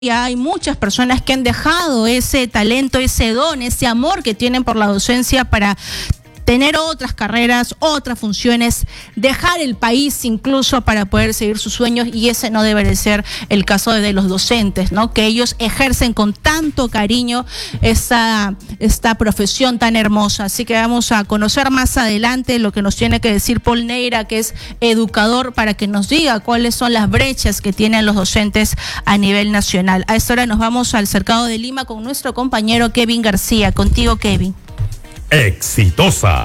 Ya hay muchas personas que han dejado ese talento, ese don, ese amor que tienen por la docencia para tener otras carreras, otras funciones, dejar el país incluso para poder seguir sus sueños, y ese no debe de ser el caso de los docentes, ¿no? Que ellos ejercen con tanto cariño esta profesión tan hermosa. Así que vamos a conocer más adelante lo que nos tiene que decir Paul Neira, que es educador, para que nos diga cuáles son las brechas que tienen los docentes a nivel nacional. A esta hora nos vamos al Cercado de Lima con nuestro compañero Kevin García. Contigo, Kevin. Exitosa.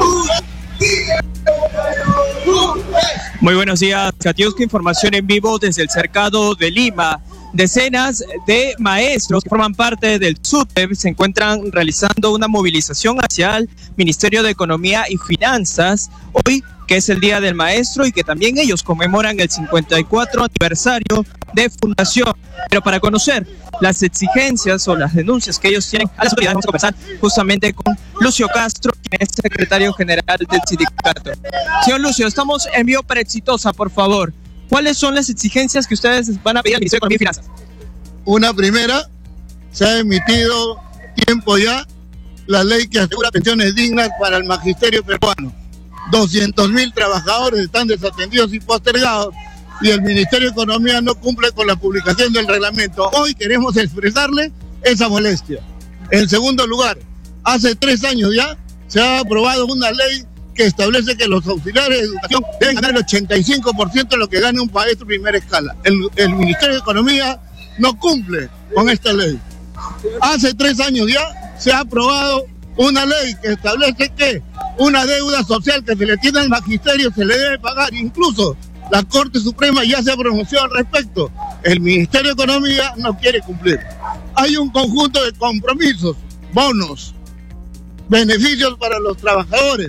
Muy buenos días, Katiuska. Información en vivo desde el Cercado de Lima. Decenas de maestros que forman parte del SUTEP se encuentran realizando una movilización hacia el Ministerio de Economía y Finanzas hoy, que es el Día del Maestro y que también ellos conmemoran el 54 aniversario de fundación. Pero para conocer las exigencias o las denuncias que ellos tienen a las autoridades, vamos a conversar justamente con Lucio Castro, quien es secretario general del sindicato. Señor Lucio, estamos en vivo para Exitosa, por favor. ¿Cuáles son las exigencias que ustedes van a pedir al Ministerio de Economía y Finanzas? Una primera, se ha emitido tiempo ya la ley que asegura pensiones dignas para el magisterio peruano. 200.000 trabajadores están desatendidos y postergados, y el Ministerio de Economía no cumple con la publicación del reglamento. Hoy queremos expresarle esa molestia. En segundo lugar, hace 3 años ya se ha aprobado una ley que establece que los auxiliares de educación deben ganar el 85% de lo que gane un maestro de primera escala. El Ministerio de Economía no cumple con esta ley. Hace 3 años ya se ha aprobado una ley que establece que una deuda social que se le tiene al magisterio se le debe pagar. Incluso la Corte Suprema ya se ha pronunciado al respecto. El Ministerio de Economía no quiere cumplir. Hay un conjunto de compromisos, bonos, beneficios para los trabajadores,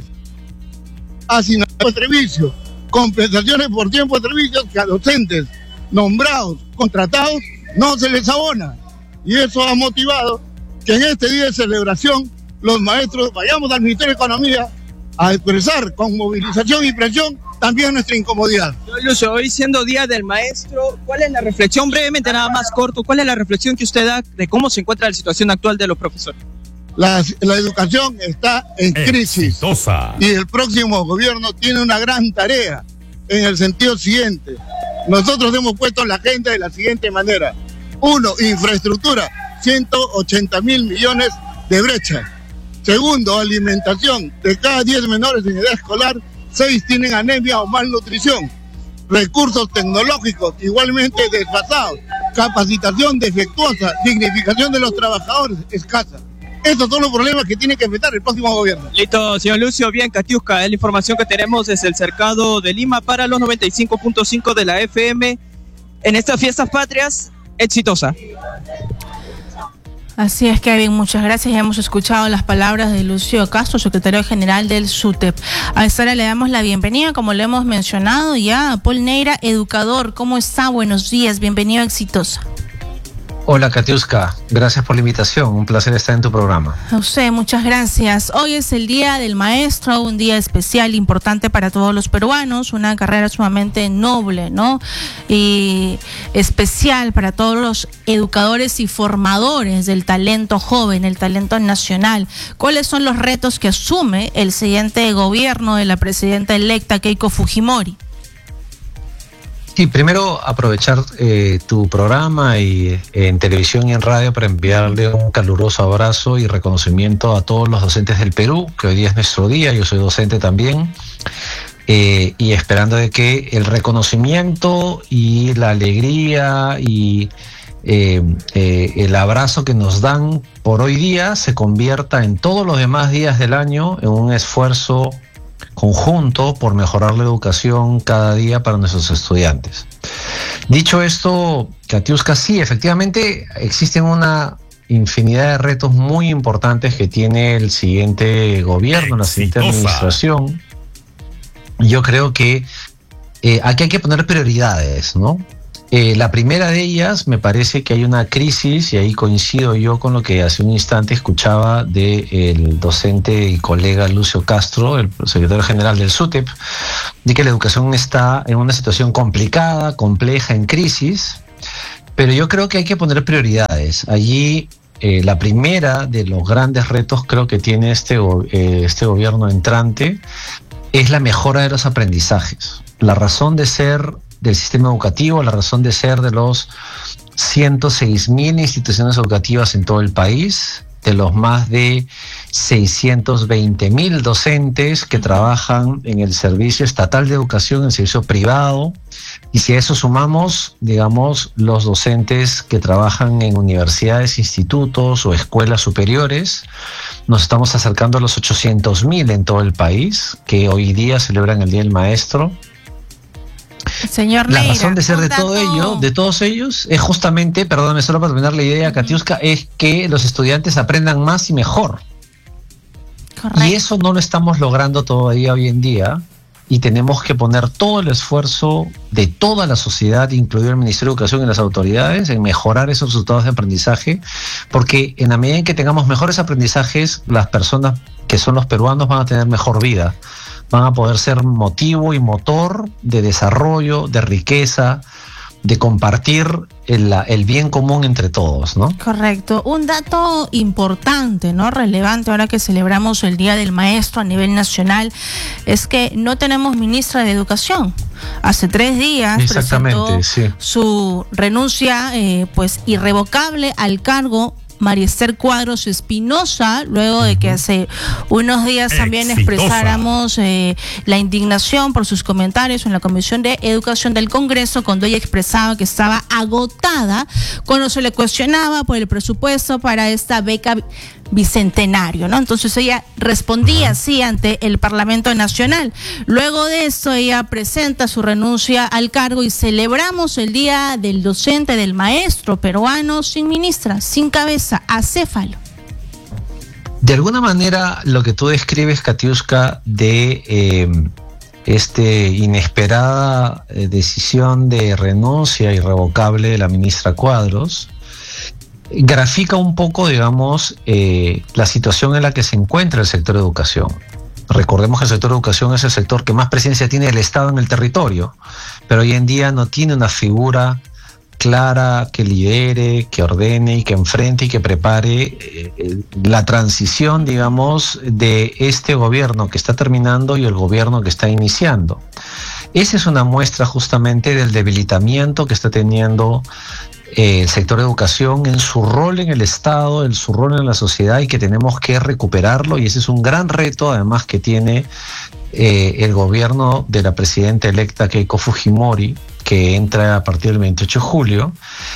asignación de servicio, compensaciones por tiempo de servicios que a docentes nombrados, contratados, no se les abona. Y eso ha motivado que en este día de celebración los maestros vayamos al Ministerio de Economía a expresar con movilización y presión también nuestra incomodidad. Lucio, hoy siendo Día del Maestro, ¿cuál es la reflexión, brevemente, nada más corto, cuál es la reflexión que usted da de cómo se encuentra la situación actual de los profesores? La educación está en crisis. Exitosa. Y el próximo gobierno tiene una gran tarea en el sentido siguiente. Nosotros hemos puesto en la agenda de la siguiente manera. 1, infraestructura, 180.000 millones de brecha. Segundo, alimentación. De cada 10 menores en edad escolar, 6 tienen anemia o malnutrición. Recursos tecnológicos igualmente desfasados. Capacitación defectuosa. Dignificación de los trabajadores escasa. Estos son los problemas que tiene que enfrentar el próximo gobierno. Listo, señor Lucio. Bien, Katiuska, es la información que tenemos desde el Cercado de Lima para los 95.5 de la FM. En estas fiestas patrias, Exitosa. Así es, Kevin, muchas gracias. Ya hemos escuchado las palabras de Lucio Castro, secretario general del SUTEP. A esta hora le damos la bienvenida, como le hemos mencionado ya, a Paul Neira, educador. ¿Cómo está? Buenos días, bienvenido a Exitosa. Hola, Katiuska, gracias por la invitación, un placer estar en tu programa. A usted, muchas gracias. Hoy es el Día del Maestro, un día especial, importante para todos los peruanos, una carrera sumamente noble, ¿no? Y especial para todos los educadores y formadores del talento joven, el talento nacional. ¿Cuáles son los retos que asume el siguiente gobierno de la presidenta electa Keiko Fujimori? Sí, primero aprovechar tu programa y en televisión y en radio para enviarle un caluroso abrazo y reconocimiento a todos los docentes del Perú, que hoy día es nuestro día, yo soy docente también, y esperando de que el reconocimiento y la alegría y el abrazo que nos dan por hoy día se convierta en todos los demás días del año en un esfuerzo conjunto por mejorar la educación cada día para nuestros estudiantes. Dicho esto, Katiuska, sí, efectivamente existen una infinidad de retos muy importantes que tiene el siguiente gobierno, la siguiente administración. Yo creo que aquí hay que poner prioridades, ¿no? La primera de ellas, me parece que hay una crisis, y ahí coincido yo con lo que hace un instante escuchaba del docente y colega Lucio Castro, el secretario general del SUTEP, de que la educación está en una situación complicada, compleja, en crisis, Pero yo creo que hay que poner prioridades. Allí la primera de los grandes retos creo que tiene este gobierno entrante es la mejora de los aprendizajes. La razón de ser del sistema educativo, la razón de ser de los 106.000 instituciones educativas en todo el país, de los más de 620.000 docentes que trabajan en el servicio estatal de educación, en el servicio privado, y si a eso sumamos, digamos, los docentes que trabajan en universidades, institutos o escuelas superiores, nos estamos acercando a los 800.000 en todo el país, que hoy día celebran el Día del Maestro. Señor La Neira, razón de ser de todos ellos, es justamente, perdóname solo para terminar la idea, Katiuska, es que los estudiantes aprendan más y mejor. Correcto. Y eso no lo estamos logrando todavía hoy en día, y tenemos que poner todo el esfuerzo de toda la sociedad, incluido el Ministerio de Educación y las autoridades, en mejorar esos resultados de aprendizaje, porque en la medida en que tengamos mejores aprendizajes, las personas que son los peruanos van a tener mejor vida, van a poder ser motivo y motor de desarrollo, de riqueza, de compartir el bien común entre todos, ¿no? Correcto. Un dato importante, ¿no? Relevante ahora que celebramos el Día del Maestro a nivel nacional, es que no tenemos ministra de Educación. Hace 3 días presentó su renuncia pues irrevocable al cargo María Esther Cuadros Espinosa, luego de que hace unos días también expresáramos la indignación por sus comentarios en la Comisión de Educación del Congreso, cuando ella expresaba que estaba agotada cuando se le cuestionaba por el presupuesto para esta beca bicentenario, ¿no? Entonces ella respondía así ante el Parlamento Nacional. Luego de esto ella presenta su renuncia al cargo y celebramos el Día del Docente, del Maestro peruano, sin ministra, sin cabeza, acéfalo. De alguna manera lo que tú describes, Katiuska, de inesperada decisión de renuncia irrevocable de la ministra Cuadros, grafica un poco, digamos, la situación en la que se encuentra el sector de educación. Recordemos que el sector de educación es el sector que más presencia tiene el Estado en el territorio, pero hoy en día no tiene una figura clara que lidere, que ordene y que enfrente y que prepare la transición, digamos, de este gobierno que está terminando y el gobierno que está iniciando. Esa es una muestra justamente del debilitamiento que está teniendo el sector de educación en su rol en el Estado, en su rol en la sociedad, y que tenemos que recuperarlo, y ese es un gran reto además que tiene el gobierno de la presidenta electa Keiko Fujimori, que entra a partir del 28 de julio.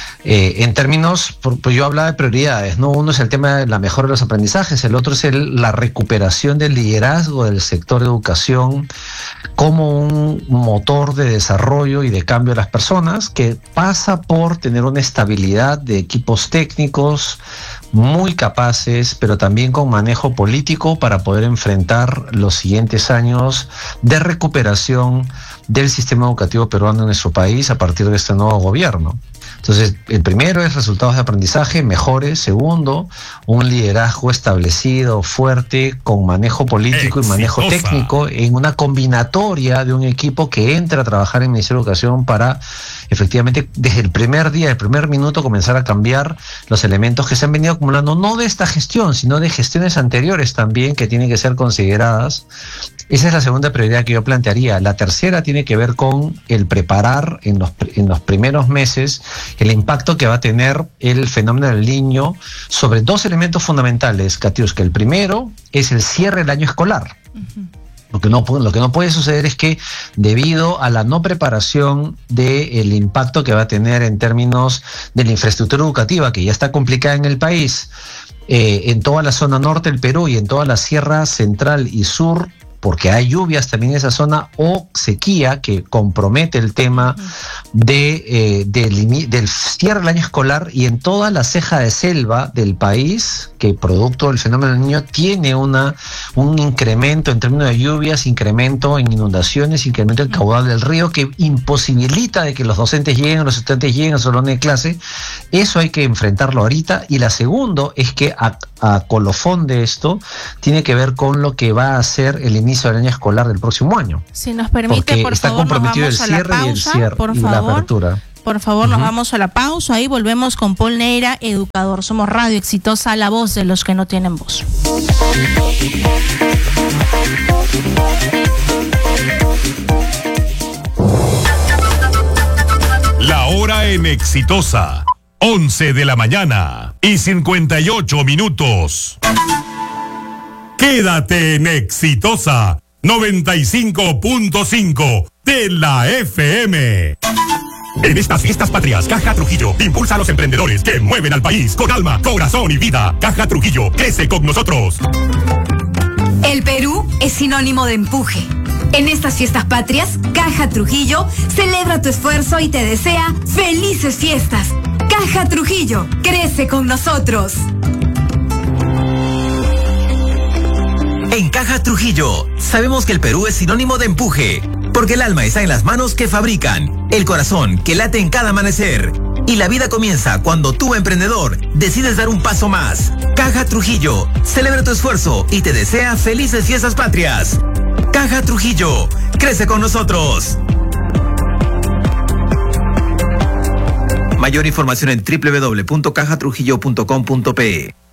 En términos, pues yo hablaba de prioridades, ¿no? Uno es el tema de la mejora de los aprendizajes, el otro es la recuperación del liderazgo del sector de educación como un motor de desarrollo y de cambio de las personas, que pasa por tener una estabilidad de equipos técnicos muy capaces, pero también con manejo político para poder enfrentar los siguientes años de recuperación del sistema educativo peruano en nuestro país a partir de este nuevo gobierno. Entonces, el primero es resultados de aprendizaje mejores. Segundo, un liderazgo establecido, fuerte, con manejo político y manejo técnico, en una combinatoria de un equipo que entra a trabajar en el Ministerio de Educación para efectivamente desde el primer día, el primer minuto, comenzar a cambiar los elementos que se han venido acumulando, no de esta gestión, sino de gestiones anteriores también, que tienen que ser consideradas. Esa es la segunda prioridad que yo plantearía. La tercera tiene que ver con el preparar en los primeros meses el impacto que va a tener el fenómeno del Niño sobre 2 elementos fundamentales, Katiuska. El primero es el cierre del año escolar. Lo que no puede suceder es que, debido a la no preparación del impacto que va a tener en términos de la infraestructura educativa, que ya está complicada en el país, en toda la zona norte del Perú y en toda la sierra central y sur, porque hay lluvias también en esa zona, o sequía que compromete el tema del cierre del año escolar, y en toda la ceja de selva del país, que producto del fenómeno del Niño tiene un incremento en términos de lluvias, incremento en inundaciones, incremento en caudal del río, que imposibilita de que los docentes lleguen, los estudiantes lleguen a su salón de clase. Eso hay que enfrentarlo ahorita. Y la segunda es que a colofón de esto tiene que ver con lo que va a ser el inicio del año escolar del próximo año. Si nos permite, porque por está favor, comprometido nos el vamos a la cierre pausa, y el cierre por y favor. la apertura. Por favor, nos vamos a la pausa y volvemos con Paul Neira, educador. Somos Radio Exitosa, la voz de los que no tienen voz. La hora en Exitosa, 11 de la mañana y 58 minutos. Quédate en Exitosa 95.5 de la FM. En estas fiestas patrias, Caja Trujillo impulsa a los emprendedores que mueven al país con alma, corazón y vida. Caja Trujillo, crece con nosotros. El Perú es sinónimo de empuje. En estas fiestas patrias, Caja Trujillo celebra tu esfuerzo y te desea felices fiestas. Caja Trujillo, crece con nosotros. En Caja Trujillo, sabemos que el Perú es sinónimo de empuje, porque el alma está en las manos que fabrican, el corazón que late en cada amanecer. Y la vida comienza cuando tú, emprendedor, decides dar un paso más. Caja Trujillo, celebra tu esfuerzo y te desea felices fiestas patrias. Caja Trujillo, crece con nosotros. Mayor información en www.cajatrujillo.com.pe.